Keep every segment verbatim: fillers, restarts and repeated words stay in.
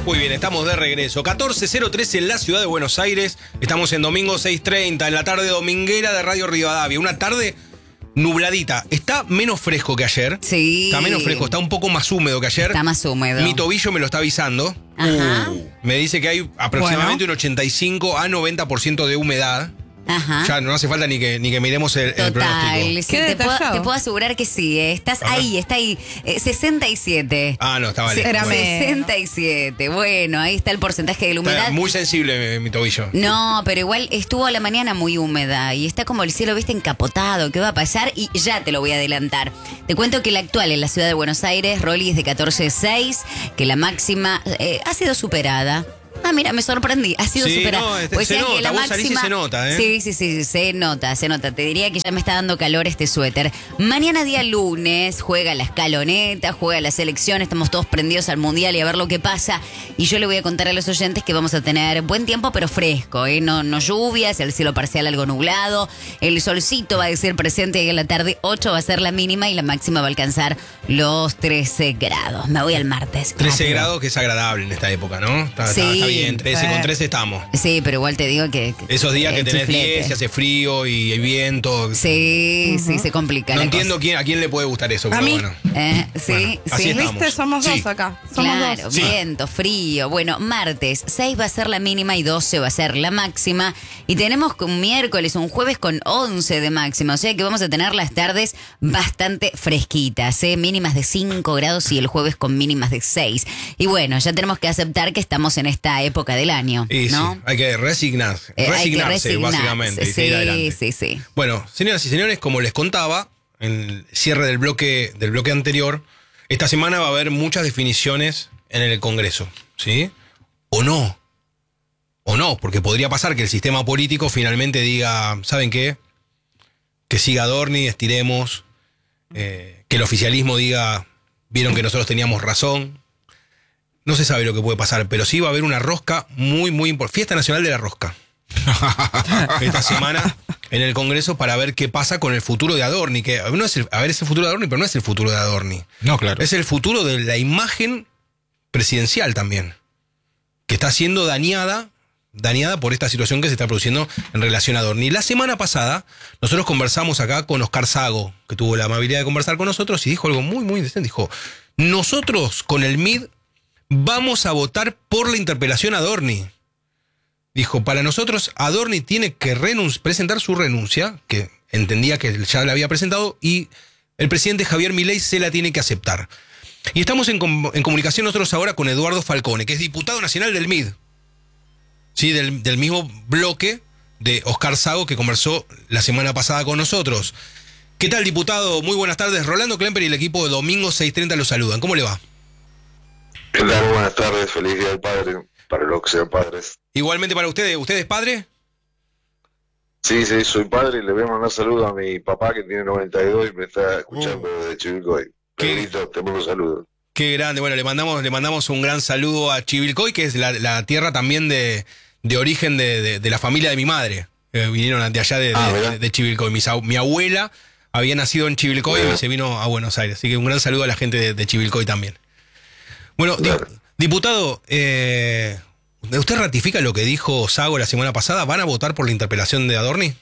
Muy bien, estamos de regreso. catorce cero tres en la ciudad de Buenos Aires. Estamos en domingo seis treinta, en la tarde dominguera de Radio Rivadavia. Una tarde nubladita. Está menos fresco que ayer. Sí. Está menos fresco, está un poco más húmedo que ayer. Está más húmedo. Mi tobillo me lo está avisando. Ajá. Uh, me dice que hay aproximadamente bueno. un ochenta y cinco a noventa por ciento de humedad. Ajá. Ya no hace falta ni que, ni que miremos el, el pronóstico. Sí, te, puedo, te puedo asegurar que sí, eh. Estás Ajá. ahí, está ahí. Eh, sesenta y siete. Ah, no, estaba lejos. Bueno. sesenta y siete. Bueno, ahí está el porcentaje de la humedad. Está muy sensible mi tobillo. No, pero igual estuvo a la mañana muy húmeda y está como el cielo, viste, encapotado. ¿Qué va a pasar? Y ya te lo voy a adelantar. Te cuento que la actual en la ciudad de Buenos Aires, Rolly, es de catorce seis, que la máxima eh, ha sido superada. Ah, mira, me sorprendí. Ha sido sí, superado. No, este, pues se nota, que la vos máxima... salís y se nota, ¿eh? Sí, sí, sí, se nota, se nota. Te diría que ya me está dando calor este suéter. Mañana día lunes, juega la escaloneta, juega la selección, estamos todos prendidos al mundial y a ver lo que pasa. Y yo le voy a contar a los oyentes que vamos a tener buen tiempo, pero fresco, ¿eh? No, no lluvias, el cielo parcial algo nublado, el solcito va a ser presente ahí en la tarde, ocho va a ser la mínima y la máxima va a alcanzar los trece grados. Me voy al martes. trece rápido. grados, que es agradable en esta época, ¿no? Está, sí, está, está bien, trece con trece estamos. Sí, pero igual te digo que... que Esos días que tenés chiflete. diez y hace frío y hay viento. Sí, uh-huh. sí, se complica. No entiendo quién, a quién le puede gustar eso, a pero mí. bueno. Eh, sí, bueno, así sí. estamos. ¿Viste? Somos dos sí. acá. Somos claro, dos. viento, frío. Bueno, martes, seis va a ser la mínima y doce va a ser la máxima. Y tenemos un miércoles, un jueves con once de máxima. O sea que vamos a tener las tardes bastante fresquitas, ¿eh? Mínimas de cinco grados y el jueves con mínimas de seis. Y bueno, ya tenemos que aceptar que estamos en esta época del año, y ¿no? Sí, hay que resignar, Eh, resignarse, hay que resignarse, básicamente. Sí, y seguir adelante. sí, sí. Bueno, señoras y señores, como les contaba, en el cierre del bloque, del bloque anterior, esta semana va a haber muchas definiciones en el Congreso, ¿sí? O no. O no, porque podría pasar que el sistema político finalmente diga, ¿saben qué? Que siga Adorni, estiremos, eh, que el oficialismo diga, vieron que nosotros teníamos razón. No se sabe lo que puede pasar, pero sí va a haber una rosca muy, muy importante. Fiesta Nacional de la Rosca. Esta semana en el Congreso para ver qué pasa con el futuro de Adorni. Que no es el, a ver, es el futuro de Adorni, pero no es el futuro de Adorni. No, claro. Es el futuro de la imagen presidencial también, que está siendo dañada, dañada por esta situación que se está produciendo en relación a Adorni. La semana pasada nosotros conversamos acá con Oscar Sago, que tuvo la amabilidad de conversar con nosotros y dijo algo muy, muy interesante. Dijo, nosotros con el M I D vamos a votar por la interpelación a Adorni. Dijo, para nosotros Adorni tiene que renunci- presentar su renuncia, que entendía que ya la había presentado, y el presidente Javier Milei se la tiene que aceptar. Y estamos en, com- en comunicación nosotros ahora con Eduardo Falcone, que es diputado nacional del M I D. Sí, del, del mismo bloque de Oscar Sago que conversó la semana pasada con nosotros. ¿Qué tal, diputado? Muy buenas tardes. Rolando Klemper y el equipo de Domingo seis treinta los saludan. ¿Cómo le va? ¿Qué tal? Buenas tardes, feliz día del padre, para los que sean padres. Igualmente para ustedes, ¿usted es padre? Sí, sí, soy padre y le voy a mandar saludos a mi papá que tiene noventa y dos y me está escuchando uh, desde Chivilcoy. Pedrito, te mando saludos. Qué grande, bueno, le mandamos, le mandamos un gran saludo a Chivilcoy, que es la, la tierra también de, de origen de, de, de la familia de mi madre. Eh, vinieron de allá de, ah, de, de, de Chivilcoy. Mi, mi abuela había nacido en Chivilcoy uh, y se vino a Buenos Aires. Así que un gran saludo a la gente de, de Chivilcoy también. Bueno, claro. di, diputado, eh, ¿usted ratifica lo que dijo Sago la semana pasada? ¿Van a votar por la interpelación de Adorni?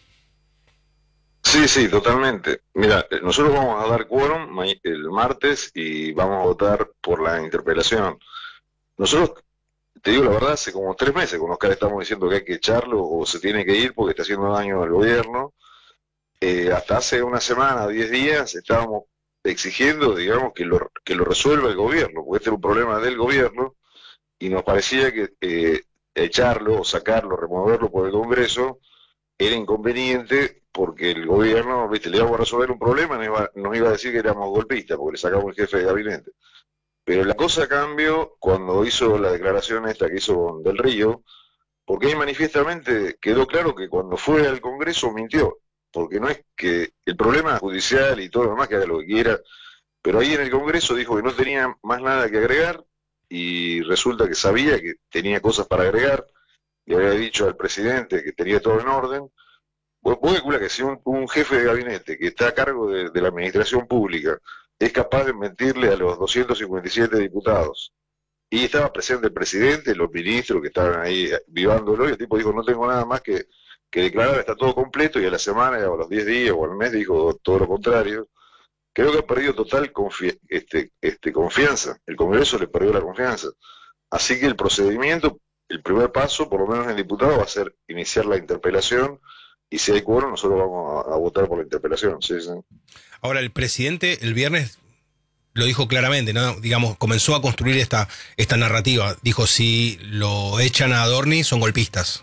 Sí, sí, totalmente. Mira, nosotros vamos a dar quórum el martes y vamos a votar por la interpelación. Nosotros, te digo la verdad, hace como tres meses con Oscar estamos diciendo que hay que echarlo o se tiene que ir porque está haciendo daño al gobierno. Eh, hasta hace una semana, diez días, estábamos exigiendo, digamos, que lo, que lo resuelva el gobierno, porque este es un problema del gobierno, y nos parecía que eh, echarlo o sacarlo, removerlo por el Congreso, era inconveniente porque el gobierno, viste, le íbamos a resolver un problema, nos iba, nos iba a decir que éramos golpistas, porque le sacamos el jefe de gabinete. Pero la cosa cambió cuando hizo la declaración esta que hizo con Del Río, porque ahí manifiestamente quedó claro que cuando fue al Congreso mintió. Porque no es que el problema judicial y todo lo demás que haga lo que quiera, pero ahí en el Congreso dijo que no tenía más nada que agregar y resulta que sabía que tenía cosas para agregar, le había dicho al presidente que tenía todo en orden. Vos, vos calculás que si un, un jefe de gabinete que está a cargo de, de la administración pública es capaz de mentirle a los doscientos cincuenta y siete diputados y estaba presente el presidente, los ministros que estaban ahí vivándolo, y el tipo dijo, no tengo nada más que, que declarar, está todo completo, y a la semana, o a los diez días, o al mes, dijo todo lo contrario. Creo que ha perdido total confi este, este, confianza, el Congreso le perdió la confianza. Así que el procedimiento, el primer paso, por lo menos en el diputado, va a ser iniciar la interpelación, y si hay quórum, nosotros vamos a, a votar por la interpelación. ¿Sí, sí? Ahora, el presidente el viernes lo dijo claramente, ¿no? Digamos, comenzó a construir esta, esta narrativa. Dijo, si lo echan a Adorni, son golpistas.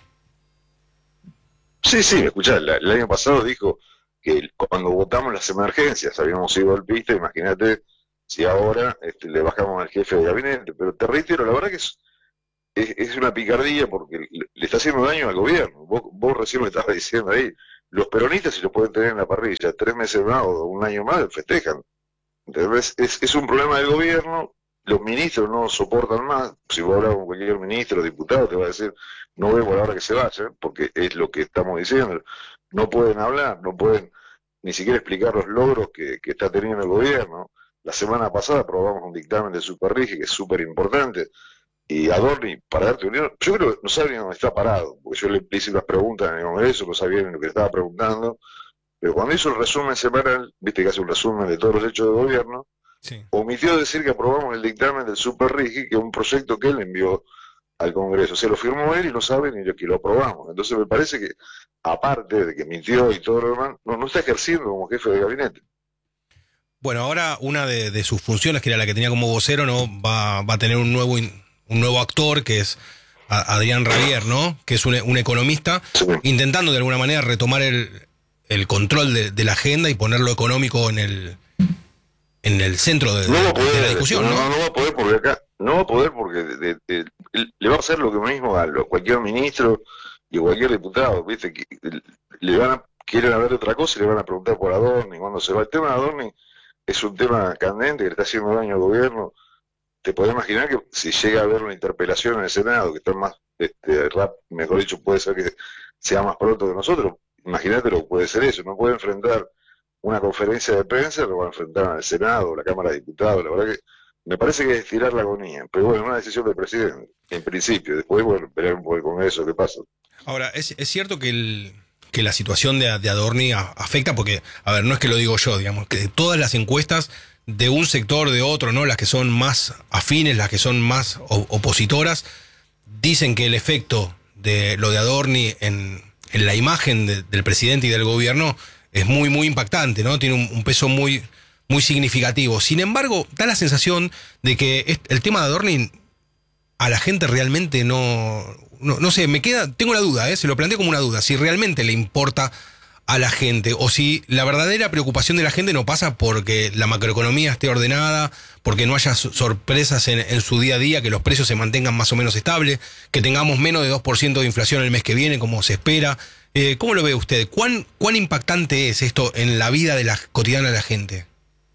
Sí, sí, escuchá, el, el año pasado dijo que cuando votamos las emergencias habíamos sido golpistas, imagínate si ahora este, le bajamos al jefe de gabinete. Pero te reitero, la verdad que es, es, es una picardía porque le, le está haciendo daño al gobierno. Vos, vos recién me estabas diciendo ahí, los peronistas si lo pueden tener en la parrilla, tres meses más o un año más, festejan. Entonces, es, es un problema del gobierno, los ministros no soportan más. Si vos hablas con cualquier ministro o diputado, te va a decir, no vemos la hora que se vaya, porque es lo que estamos diciendo. No pueden hablar, no pueden ni siquiera explicar los logros que, que está teniendo el gobierno. La semana pasada aprobamos un dictamen de Superrigi, que es súper importante, y Adorni, para darte unión, yo creo que no sabe ni dónde está parado, porque yo le hice unas preguntas en el Congreso, no sabía ni lo que estaba preguntando. Pero cuando hizo el resumen semanal, viste que hace un resumen de todos los hechos del gobierno, sí, omitió decir que aprobamos el dictamen del Superrigi, que es un proyecto que él envió al Congreso. Se lo firmó él y no sabe ni lo que lo aprobamos. Entonces me parece que, aparte de que mintió y todo lo demás, no, no está ejerciendo como jefe de gabinete. Bueno, ahora una de, de sus funciones, que era la que tenía como vocero, ¿no? Va, va a tener un nuevo, un nuevo actor, que es Adrián Rabier, ¿no? Que es un, un economista, sí, intentando de alguna manera retomar el... el control de, de la agenda y poner lo económico en el en el centro de, no de, poder, de la discusión, ¿no? No, no va a poder porque acá, no va a poder porque de, de, de, le va a hacer lo que mismo a lo, cualquier ministro y cualquier diputado, ¿viste? Que, le van a, quieren hablar de otra cosa y le van a preguntar por Adorni. Cuando se va el tema de Adorni, es un tema candente que le está haciendo daño al gobierno. Te podés imaginar que si llega a haber una interpelación en el Senado, que está más, este, rap, mejor dicho, puede ser que sea más pronto que nosotros. Imagínate lo que puede ser eso, no puede enfrentar una conferencia de prensa, lo va a enfrentar en el Senado, la Cámara de Diputados. La verdad que me parece que es estirar la agonía, pero bueno, una decisión del presidente, en principio. Después, bueno, veremos por el Congreso qué pasa. Ahora, es, es cierto que, el, que la situación de, de Adorni afecta, porque, a ver, no es que lo digo yo, digamos, que todas las encuestas de un sector, de otro, ¿no? Las que son más afines, las que son más opositoras, dicen que el efecto de lo de Adorni en... en la imagen de, del presidente y del gobierno es muy, muy impactante, ¿no? Tiene un, un peso muy, muy significativo. Sin embargo, da la sensación de que el tema de Adorni a la gente realmente no, no... No sé, me queda... Tengo la duda, ¿eh? Se lo planteo como una duda. Si realmente le importa a la gente o si la verdadera preocupación de la gente no pasa porque la macroeconomía esté ordenada, porque no haya sorpresas en, en su día a día, que los precios se mantengan más o menos estables, que tengamos menos de dos por ciento de inflación el mes que viene como se espera. Eh, ¿Cómo lo ve usted? ¿Cuán, ¿Cuán impactante es esto en la vida de la cotidiana de la gente?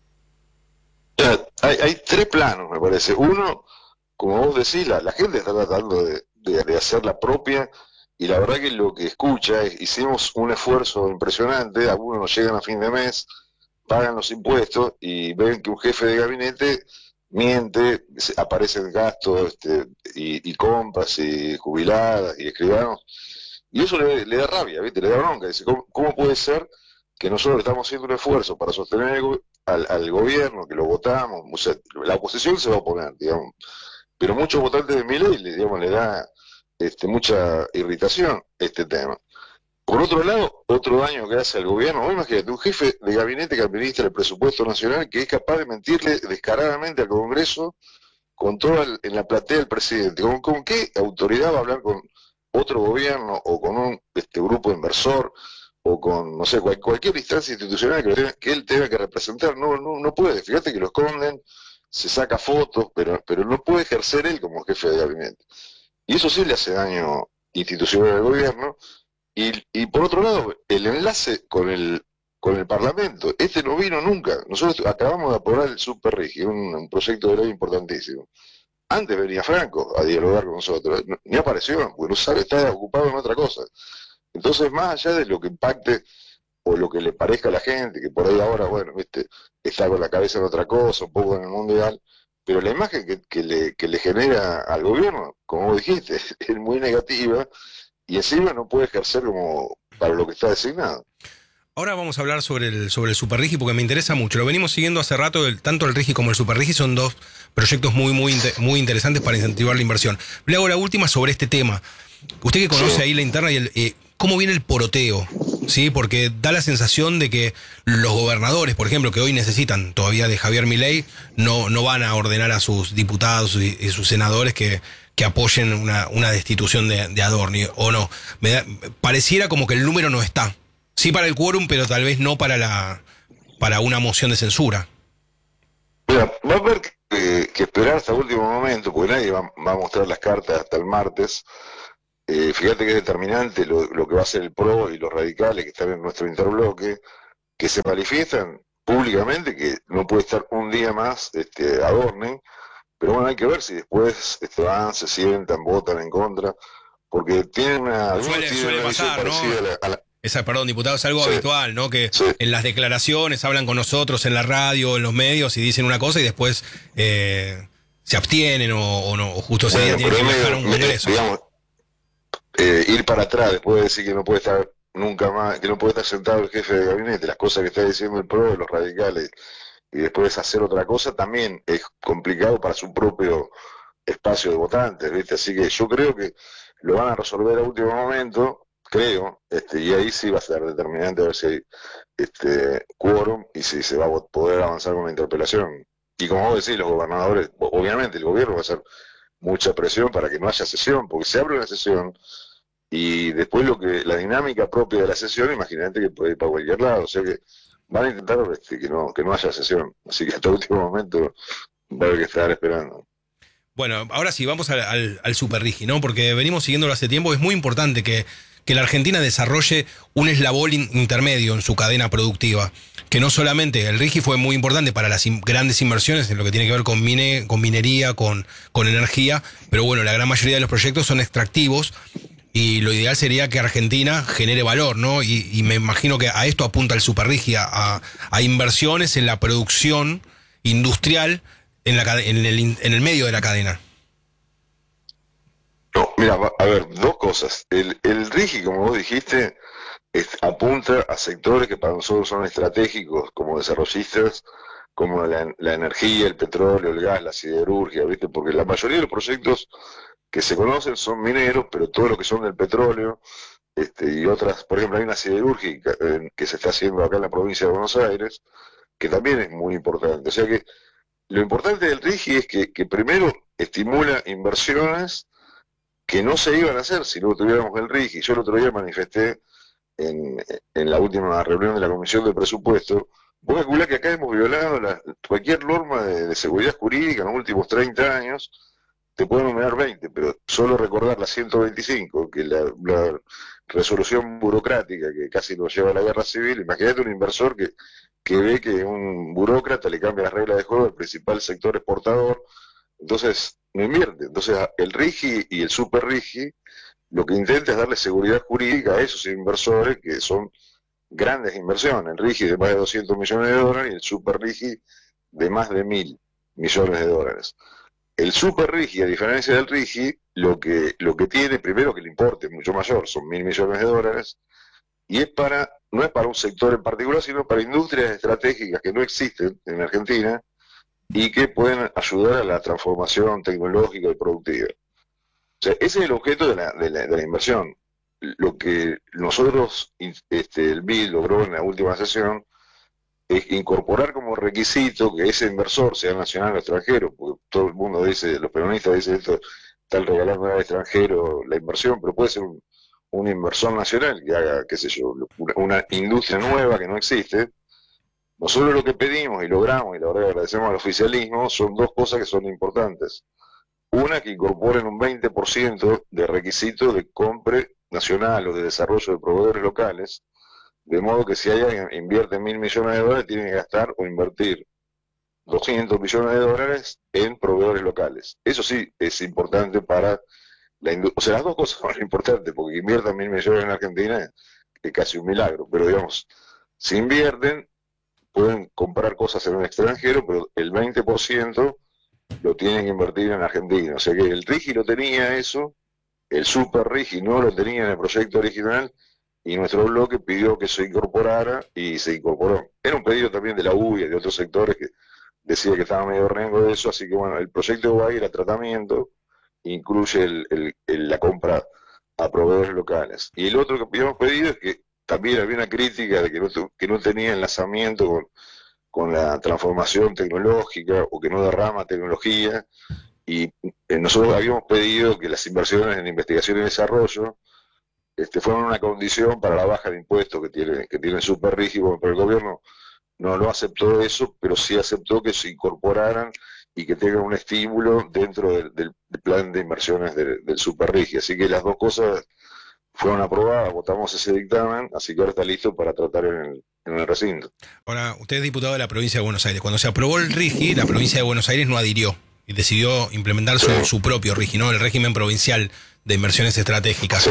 Hay, hay tres planos, me parece. Uno, como vos decís, la, la gente está tratando de, de, de hacer la propia. Y la verdad que lo que escucha es, hicimos un esfuerzo impresionante, algunos nos llegan a fin de mes, pagan los impuestos y ven que un jefe de gabinete miente, aparecen gastos este, y, y compras y jubiladas y escribanos, y eso le, le da rabia, ¿viste? Le da bronca, dice, ¿cómo, cómo puede ser que nosotros estamos haciendo un esfuerzo para sostener el, al, al gobierno, que lo votamos? O sea, la oposición se va a oponer, digamos, pero muchos votantes de Milei, digamos, le da... Este, mucha irritación este tema. Por otro lado, otro daño que hace al gobierno, imagínate, un jefe de gabinete que administra el presupuesto nacional que es capaz de mentirle descaradamente al Congreso con toda el, en la platea del presidente. ¿Con, ¿Con qué autoridad va a hablar con otro gobierno o con un este, grupo inversor o con, no sé, cual, cualquier instancia institucional que, tenga, que él tenga que representar? No, no, no puede. Fíjate que lo esconden, se saca fotos, pero, pero no puede ejercer él como jefe de gabinete. Y eso sí le hace daño institucional al gobierno. Y, y por otro lado, el enlace con el con el Parlamento. Este no vino nunca. Nosotros acabamos de aprobar el Superrigi, un, un proyecto de ley importantísimo. Antes venía Franco a dialogar con nosotros. No, ni apareció, porque no sabe, está ocupado en otra cosa. Entonces, más allá de lo que impacte o lo que le parezca a la gente, que por ahí ahora, bueno, viste, está con la cabeza en otra cosa, un poco en el mundial, pero la imagen que, que, le, que le genera al gobierno, como vos dijiste, es muy negativa y encima no puede ejercer como para lo que está designado. Ahora vamos a hablar sobre el, sobre el Superrigi porque me interesa mucho. Lo venimos siguiendo hace rato, el, tanto el Rigi como el Superrigi son dos proyectos muy, muy, muy interesantes para incentivar la inversión. Le hago la última sobre este tema. Usted que conoce sí. ahí la interna y el, eh, cómo viene el poroteo, ¿sí? Porque da la sensación de que los gobernadores, por ejemplo, que hoy necesitan todavía de Javier Milei, no, no van a ordenar a sus diputados y, y sus senadores que, que apoyen una, una destitución de, de Adorni, o no. Me da, pareciera como que el número no está. Sí para el quórum, pero tal vez no para la para una moción de censura. Mira, va a haber que, que esperar hasta el último momento, porque nadie va, va a mostrar las cartas hasta el martes. Eh, fíjate que es determinante lo, lo que va a hacer el P R O y los radicales que están en nuestro interbloque, que se manifiestan públicamente que no puede estar un día más este, Adorni, pero bueno, hay que ver si después este, van, se sientan, votan en contra, porque tienen una, suele, tienen suele una pasar, ¿no? a la, a la, Esa, perdón, diputado, es algo sí. habitual, ¿no? Que sí. en las declaraciones hablan con nosotros en la radio, en los medios y dicen una cosa y después eh, se abstienen o, o no, o justo ese bueno, día tienen que viajar a un medio, congreso. Digamos, eh, ir para atrás después de decir que no puede estar nunca más, que no puede estar sentado el jefe de gabinete, las cosas que está diciendo el P R O, los radicales, y después hacer otra cosa, también es complicado para su propio espacio de votantes, ¿viste? Así que yo creo que lo van a resolver a último momento, creo, este, y ahí sí va a ser determinante a ver si hay este quórum y si se va a poder avanzar con la interpelación. Y como vos decís, los gobernadores, obviamente el gobierno va a hacer mucha presión para que no haya sesión, porque se abre una sesión y después lo que la dinámica propia de la sesión, imagínate que puede ir para cualquier lado, o sea que van a intentar este, que no que no haya sesión, así que hasta el último momento va a haber que estar esperando. Bueno, ahora sí, vamos al, al, al Superrigi, ¿no? Porque venimos siguiéndolo hace tiempo, es muy importante que, que la Argentina desarrolle un eslabón in, intermedio en su cadena productiva, que no solamente el Rigi fue muy importante para las in, grandes inversiones en lo que tiene que ver con, mine, con minería, con, con energía, pero bueno, la gran mayoría de los proyectos son extractivos y lo ideal sería que Argentina genere valor, ¿no? Y, y me imagino que a esto apunta el Superrigi, a, a inversiones en la producción industrial en, la, en, el, en el medio de la cadena. No, mira, a ver, dos cosas. El, el Rigi, como vos dijiste, es, apunta a sectores que para nosotros son estratégicos como desarrollistas, como la, la energía, el petróleo, el gas, la siderurgia, ¿viste? Porque la mayoría de los proyectos que se conocen son mineros, pero todo lo que son del petróleo este, y otras, por ejemplo, hay una siderurgia eh, que se está haciendo acá en la provincia de Buenos Aires, que también es muy importante. O sea que lo importante del Rigi es que, que primero estimula inversiones que no se iban a hacer si no tuviéramos el Rigi. Yo el otro día manifesté en, en la última reunión de la Comisión de Presupuesto, vos calculás que acá hemos violado la, cualquier norma de, de seguridad jurídica en los últimos treinta años, te puedo enumerar veinte, pero solo recordar la ciento veinticinco, que la, la resolución burocrática que casi nos lleva a la guerra civil. Imagínate un inversor que que ve que un burócrata le cambia las reglas de juego al principal sector exportador, entonces no invierte. Entonces el Rigi y el Super Rigi lo que intenta es darle seguridad jurídica a esos inversores que son grandes inversiones. El Rigi de más de doscientos millones de dólares y el Super Rigi de más de mil millones de dólares. El Super Rigi, a diferencia del Rigi, lo que, lo que tiene, primero que el importe es mucho mayor, son mil millones de dólares, y es para, no es para un sector en particular, sino para industrias estratégicas que no existen en Argentina y que pueden ayudar a la transformación tecnológica y productiva. O sea, ese es el objeto de la, de la, de la inversión. Lo que nosotros, este, el B I D logró en la última sesión, es incorporar como requisito que ese inversor, sea nacional o extranjero, porque todo el mundo dice, los peronistas dicen esto, están regalando al extranjero la inversión, pero puede ser un un inversor nacional que haga, qué sé yo, una, una industria nueva que no existe. Nosotros lo que pedimos y logramos, y la verdad agradecemos al oficialismo, son dos cosas que son importantes. Una, que incorporen un veinte por ciento de requisito de compra nacional o de desarrollo de proveedores locales, de modo que si alguien invierte mil millones de dólares, tiene que gastar o invertir doscientos millones de dólares en proveedores locales. Eso sí es importante para la industria. O sea, las dos cosas son importantes, porque inviertan mil millones en Argentina es casi un milagro, pero digamos, si invierten, pueden comprar cosas en el extranjero, pero el veinte por ciento lo tienen que invertir en Argentina. O sea que el RIGI lo tenía eso, el Super RIGI no lo tenía en el proyecto original, y nuestro bloque pidió que se incorporara y se incorporó. Era un pedido también de la U B I y de otros sectores que decía que estaba medio rengo de eso, así que bueno, el proyecto va a ir a tratamiento, incluye el, el, el, la compra a proveedores locales. Y el otro que habíamos pedido es que también había una crítica de que no, que no tenía enlazamiento con, con la transformación tecnológica o que no derrama tecnología, y eh, nosotros habíamos pedido que las inversiones en investigación y desarrollo este, fueron una condición para la baja de impuestos que tiene, que tiene Super rígido, pero el gobierno no lo aceptó eso, pero sí aceptó que se incorporaran y que tengan un estímulo dentro del, del plan de inversiones del, del Super rígido. Así que las dos cosas fueron aprobadas, votamos ese dictamen, así que ahora está listo para tratar en el, en el recinto. Ahora, usted es diputado de la provincia de Buenos Aires. Cuando se aprobó el RIGI, la provincia de Buenos Aires no adhirió y decidió implementar su, sí. su propio RIGI, ¿no? El régimen provincial de inversiones estratégicas. Sí.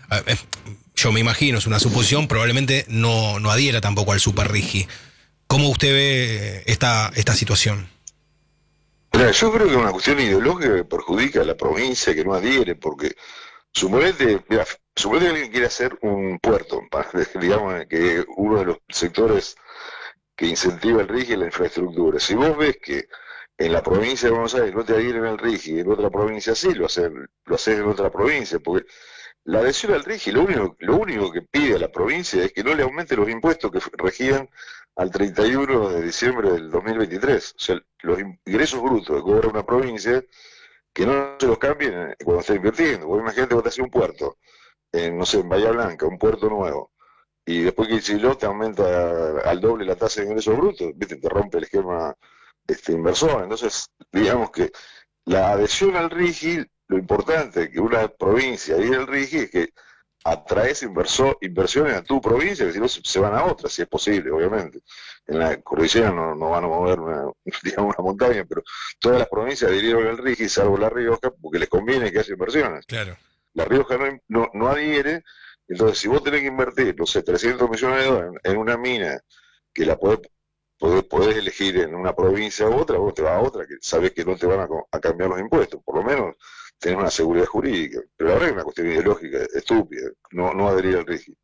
Yo me imagino, es una suposición, probablemente no, no adhiera tampoco al Super RIGI. ¿Cómo usted ve esta, esta situación? Mira, yo creo que es una cuestión ideológica que perjudica a la provincia, que no adhiere, porque suponete, mira, suponete que alguien quiere hacer un puerto, digamos que uno de los sectores que incentiva el RIGI es la infraestructura. Si vos ves que en la provincia de Buenos Aires no te adhieren al RIGI, en otra provincia sí, lo haces lo haces en otra provincia, porque la adhesión al RIGI lo único, lo único que pide a la provincia es que no le aumente los impuestos que regían al treinta y uno de diciembre del dos mil veintitrés. O sea, los ingresos brutos que cobra una provincia, que no se los cambien cuando esté invirtiendo. Vos imagínate que te hace un puerto, en, no sé, en Bahía Blanca, un puerto nuevo, y después que Chiló te aumenta al doble la tasa de ingresos brutos, ¿viste? Te rompe el esquema este, inversor. Entonces, digamos que la adhesión al RIGI, lo importante que una provincia adhiere al RIGI es que atraes inversor, inversiones a tu provincia, que si no se van a otras, si es posible, obviamente. En la cordillera no, no van a mover una, digamos, una montaña, pero todas las provincias adhirieron al RIGI, salvo La Rioja, porque les conviene que haya inversiones. Claro. La Rioja no, no, no adhiere, entonces si vos tenés que invertir, no sé, trescientos millones de dólares en una mina que la podés, podés, podés elegir en una provincia u otra, vos te vas a otra, que sabés que no te van a, a cambiar los impuestos, por lo menos tener una seguridad jurídica. Pero la verdad es una cuestión ideológica, estúpida, no, no adherir al RIGI.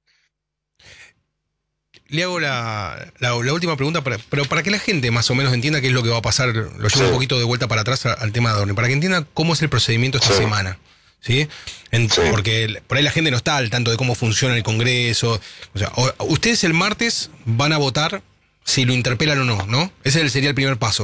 Le hago la, la, la última pregunta, para, pero para que la gente más o menos entienda qué es lo que va a pasar, lo llevo sí. un poquito de vuelta para atrás al tema de Adorni, para que entienda cómo es el procedimiento esta sí. semana. ¿Sí? En, sí. Porque por ahí la gente no está al tanto de cómo funciona el Congreso. O sea, o, ustedes el martes van a votar si lo interpelan o no, ¿no? Ese sería el primer paso.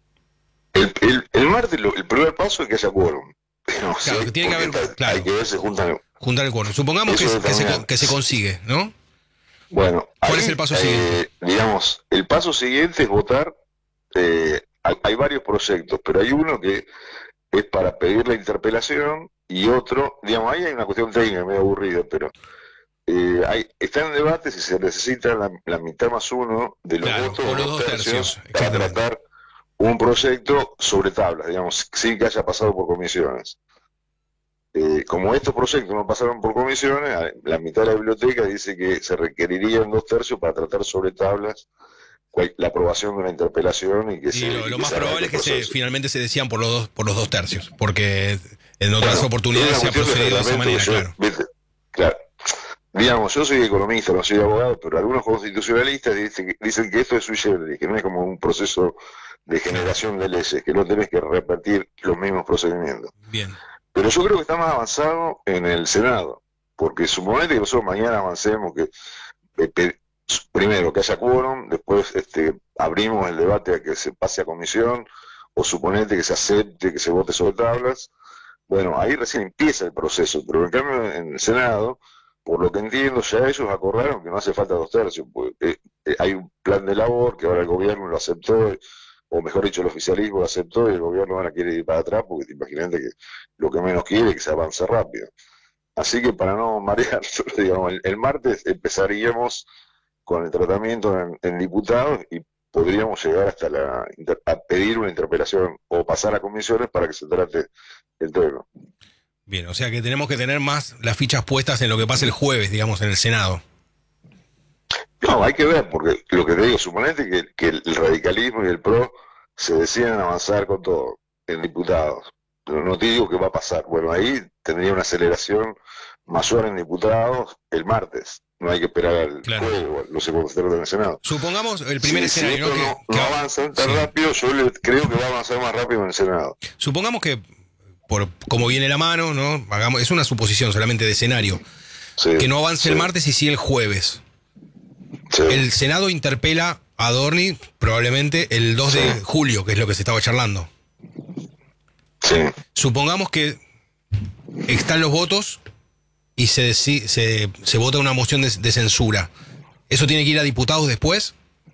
El, el, el martes lo, el primer paso es que haya quórum. No, claro, sí, que tiene que haber, está, claro, hay que ver si juntan, juntar el quórum. Supongamos que, que, se, que se consigue, ¿no? Bueno, ¿cuál ahí, es el paso eh, siguiente? Digamos, el paso siguiente es votar. Eh, hay, hay varios proyectos, pero hay uno que es para pedir la interpelación y otro, digamos, ahí hay una cuestión técnica medio aburrida, pero eh, hay, está en debate si se necesita la, la mitad más uno de los claro, votos o o los dos tercios, tercios para tratar un proyecto sobre tablas, digamos, sin que haya pasado por comisiones. Eh, como estos proyectos no pasaron por comisiones, la mitad de la biblioteca dice que se requerirían dos tercios para tratar sobre tablas la aprobación de una interpelación y que y se, lo, y lo que más se probable es que se, proceso. finalmente se decían por los dos por los dos tercios, porque en otras bueno, oportunidades se ha procedido de esa manera, yo, claro. ¿viste? Claro. Digamos, yo soy economista, no soy abogado, pero algunos constitucionalistas dicen que, dicen que esto es sui generis, que no es como un proceso de generación de leyes, que no tenés que repetir los mismos procedimientos. Bien. Pero yo creo que está más avanzado en el Senado, porque suponete que nosotros mañana avancemos, que eh, primero que haya quórum, después este, abrimos el debate a que se pase a comisión, o suponete que se acepte, que se vote sobre tablas. Bueno, ahí recién empieza el proceso, pero en cambio en el Senado, por lo que entiendo, ya ellos acordaron que no hace falta dos tercios, porque eh, eh, hay un plan de labor que ahora el gobierno lo aceptó, o mejor dicho, el oficialismo lo aceptó y el gobierno ahora quiere ir para atrás, porque imagínate que lo que menos quiere es que se avance rápido. Así que para no marear, digamos, el, el martes empezaríamos con el tratamiento en, en diputados y podríamos llegar hasta la a pedir una interpelación o pasar a comisiones para que se trate el tema. Bien, o sea que tenemos que tener más las fichas puestas en lo que pasa el jueves, digamos, en el Senado. No, hay que ver, porque lo que te digo, suponete que, que el radicalismo y el PRO se decidan avanzar con todo. en diputados. Pero no te digo que va a pasar. Bueno, ahí tendría una aceleración mayor en diputados el martes. No hay que esperar al claro. jueves, los secretarios del Senado. Supongamos el primer sí, escenario, si ¿no? no, Que, no que avanza tan sí. rápido, yo le, creo que va a avanzar más rápido en el Senado. Supongamos que, por como viene la mano, ¿no? Hagamos, es una suposición solamente de escenario. Sí, que no avance sí. el martes y sí el jueves. Sí. El Senado interpela a Adorni probablemente el dos sí. de julio, que es lo que se estaba charlando. Sí. Supongamos que están los votos y se, se, se vota una moción de, de censura. ¿Eso tiene que ir a diputados después?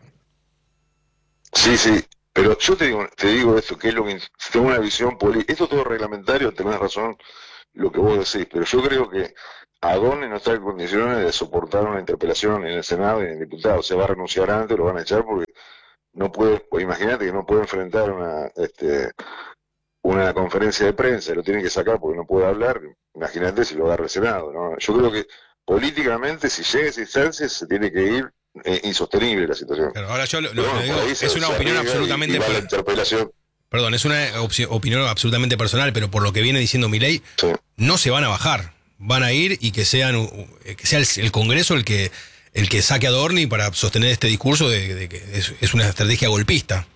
Sí, sí, pero yo te digo, te digo esto, que es lo que tengo una visión política. Esto es todo reglamentario, tenés razón lo que vos decís, pero yo creo que Adorni no está en condiciones de soportar una interpelación en el Senado y en el diputado. Se va a renunciar antes, lo van a echar porque no puede, pues imagínate que no puede enfrentar una este una conferencia de prensa, lo tienen que sacar porque no puede hablar. Imagínate si lo agarra el Senado, ¿no? Yo creo que políticamente, si llega a esa instancia, se tiene que ir eh, insostenible la situación. Claro, ahora yo lo, lo, bueno, lo digo, es se, una se opinión absolutamente... Y, y la interpelación. Perdón, es una opinión absolutamente personal, pero por lo que viene diciendo Milei, sí. no se van a bajar. Van a ir y que sean que sea el, el Congreso el que el que saque a Adorni para sostener este discurso de, de que es, es una estrategia golpista.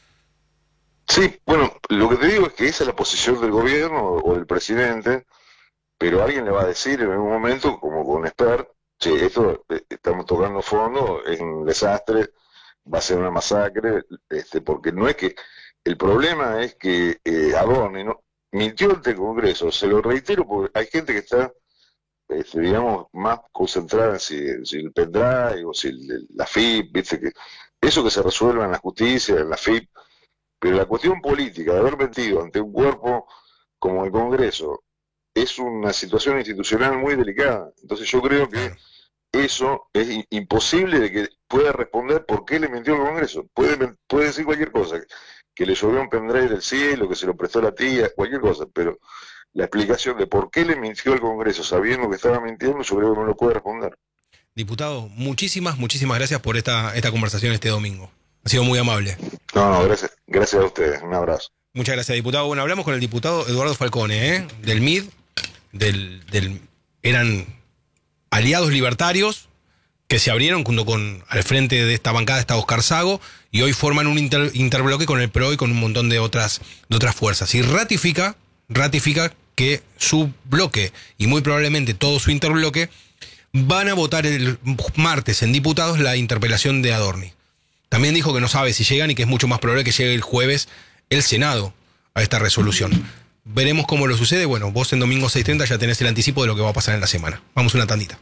Sí, bueno, lo que te digo es que esa es la posición del gobierno o del presidente, pero alguien le va a decir en algún momento, como con expert, che, esto estamos tocando fondo, es un desastre, va a ser una masacre, este, porque no es que, el problema es que eh, Adorni no, mintió ante el Congreso, se lo reitero porque hay gente que está, este, digamos, más concentrada en si, si el pendrive o si el, la F I P, viste, que eso que se resuelva en la justicia, en la F I P, pero la cuestión política de haber mentido ante un cuerpo como el Congreso es una situación institucional muy delicada. Entonces yo creo que eso es imposible de que pueda responder por qué le mintió al Congreso. Puede, puede decir cualquier cosa, que le llovió un pendrive del cielo, que se lo prestó la tía, cualquier cosa, pero la explicación de por qué le mintió al Congreso sabiendo que estaba mintiendo, yo creo que no lo puede responder. Diputado, muchísimas, muchísimas gracias por esta, esta conversación este domingo. Ha sido muy amable. No, no, gracias, gracias a ustedes. Un abrazo. Muchas gracias, diputado. Bueno, hablamos con el diputado Eduardo Falcone, ¿eh? del M I D, del, del eran aliados libertarios que se abrieron junto con, al frente de esta bancada está Oscar Sago, y hoy forman un inter, interbloque con el P R O y con un montón de otras, de otras fuerzas. Y ratifica, ratifica que su bloque, y muy probablemente todo su interbloque, van a votar el martes en diputados la interpelación de Adorni. También dijo que no sabe si llegan y que es mucho más probable que llegue el jueves el Senado a esta resolución. Veremos cómo lo sucede. Bueno, vos en domingo seis treinta ya tenés el anticipo de lo que va a pasar en la semana. Vamos a una tandita.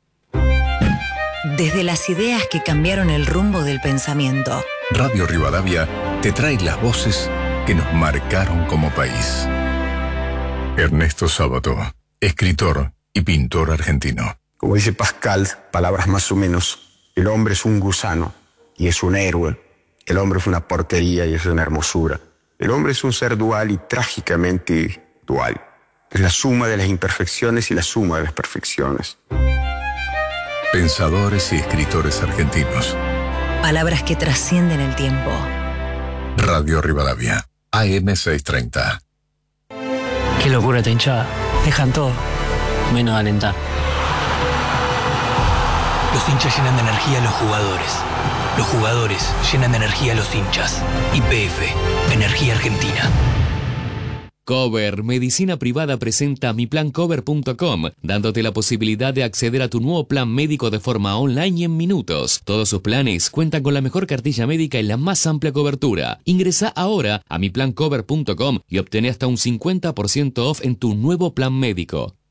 Desde las ideas que cambiaron el rumbo del pensamiento. Radio Rivadavia te trae las voces que nos marcaron como país. Ernesto Sábato, escritor y pintor argentino. Como dice Pascal, palabras más o menos, el hombre es un gusano y es un héroe. El hombre es una porquería y es una hermosura. El hombre es un ser dual y trágicamente dual. Es la suma de las imperfecciones y la suma de las perfecciones. Pensadores y escritores argentinos. Palabras que trascienden el tiempo. Radio Rivadavia, A M seiscientos treinta. Qué locura esta hinchada. Dejan todo, menos alentar. Los hinchas llenan de energía a los jugadores. Los jugadores llenan de energía a los hinchas. Y P F, Energía Argentina. Cover Medicina Privada presenta mi plan cover punto com, dándote la posibilidad de acceder a tu nuevo plan médico de forma online y en minutos. Todos sus planes cuentan con la mejor cartilla médica y la más amplia cobertura. Ingresa ahora a mi plan cover punto com y obtén hasta un cincuenta por ciento off en tu nuevo plan médico.